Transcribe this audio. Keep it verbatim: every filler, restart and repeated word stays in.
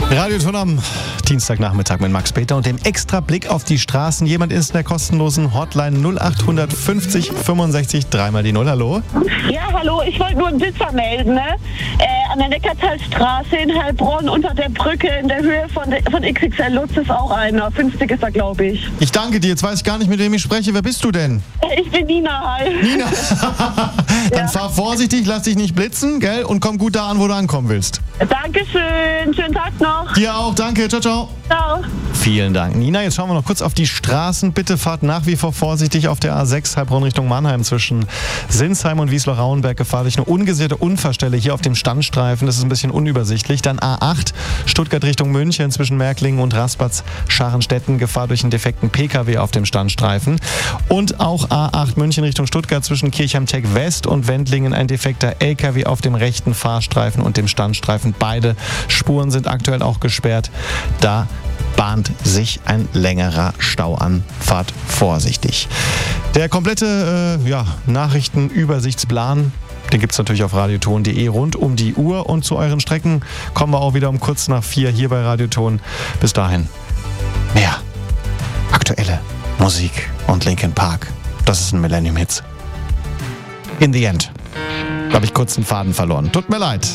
Radioton am Dienstagnachmittag mit Max Peter und dem extra Blick auf die Straßen. Jemand ist in der kostenlosen Hotline null acht fünfzig fünfundsechzig, dreimal die Null. Hallo? Ja, hallo, ich wollte nur einen Blitzer melden, ne? Äh, an der Neckartalstraße in Heilbronn unter der Brücke in der Höhe von, de, von X X L Lutz ist auch einer. fünfzig ist er, glaube ich. Ich danke dir. Jetzt weiß ich gar nicht, mit wem ich spreche. Wer bist du denn? Äh, ich bin Nina, hi. Nina? Dann Ja. fahr vorsichtig, lass dich nicht blitzen, gell? Und komm gut da an, wo du ankommen willst. Dankeschön, schönen Tag noch. Dir auch, danke. Ciao, ciao. Ciao. Vielen Dank. Nina, jetzt schauen wir noch kurz auf die Straßen. Bitte fahrt nach wie vor vorsichtig auf der A sechs Heilbronn Richtung Mannheim zwischen Sinsheim und Wiesloch-Rauenberg. Gefährlich eine ungesicherte Unfallstelle hier auf dem Standstreifen. Das ist ein bisschen unübersichtlich. Dann A acht Stuttgart Richtung München zwischen Märklingen und Raspatz-Scharrenstetten. Gefahr durch einen defekten P K W auf dem Standstreifen. Und auch A acht München Richtung Stuttgart zwischen Kirchheim-Tech West und Wendlingen ein defekter L K W auf dem rechten Fahrstreifen und dem Standstreifen. Beide Spuren sind aktuell auch gesperrt. Da bahnt sich ein längerer Stau an. Fahrt vorsichtig. Der komplette äh, ja, Nachrichtenübersichtsplan, den gibt es natürlich auf radioton punkt de rund um die Uhr. Und zu euren Strecken kommen wir auch wieder um kurz nach vier hier bei Radioton. Bis dahin mehr aktuelle Musik und Linkin Park. Das ist ein Millennium Hits. In the End. Da habe ich kurz den Faden verloren. Tut mir leid.